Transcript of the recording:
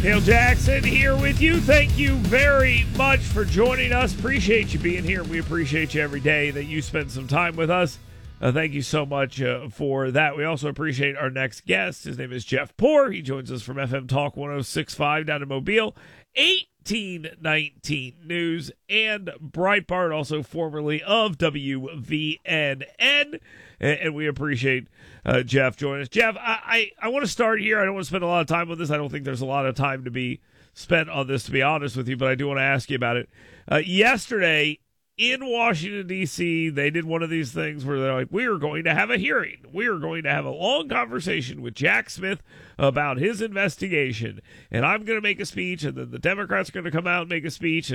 Dale Jackson here with you. Thank you very much for joining us. Appreciate you being here. We appreciate you every day that you spend some time with us. Thank you so much for that. We also appreciate our next guest. His name is Jeff Poor. He joins us from FM Talk 106.5 down in Mobile, 1819 News and Breitbart, also formerly of WVNN. And we appreciate Jeff joining us. Jeff, I want to start here. I don't want to spend a lot of time on this. I don't think there's a lot of time to be spent on this, to be honest with you, but I do want to ask you about it. Yesterday, in Washington, D.C., they did one of these things where they're like, we are going to have a hearing. We are going to have a long conversation with Jack Smith about his investigation. And I'm going to make a speech, and then the Democrats are going to come out and make a speech.